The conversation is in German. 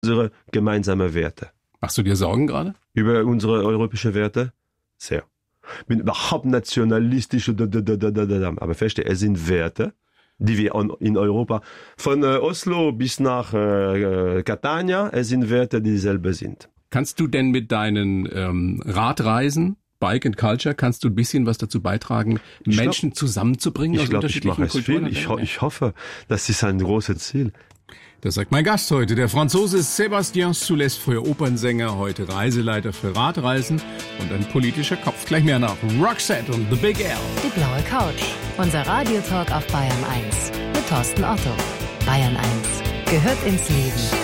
unsere gemeinsamen Werte. Machst du dir Sorgen gerade? Über unsere europäischen Werte? Sehr. Bin überhaupt nationalistisch, aber verstehe, es sind Werte, die wir in Europa, von Oslo bis nach Catania, es sind Werte, die dieselbe sind. Kannst du denn mit deinen Radreisen, Bike and Culture, kannst du ein bisschen was dazu beitragen, Menschen zusammenzubringen aus unterschiedlichen Kulturen? Ich hoffe, das ist ein großes Ziel. Das sagt mein Gast heute, der Franzose Sébastien Soulès, früher Opernsänger, heute Reiseleiter für Radreisen und ein politischer Kopf. Gleich mehr nach Roxette und The Big L. Die blaue Couch, unser Radiotalk auf Bayern 1 mit Thorsten Otto. Bayern 1 gehört ins Leben.